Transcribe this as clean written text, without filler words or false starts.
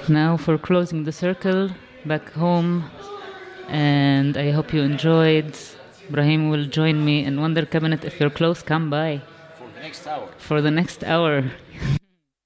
Now for closing the circle, back home, and I hope you enjoyed. Brahim will join me in Wonder Cabinet. If you're close, come by. For the next hour. For the next hour.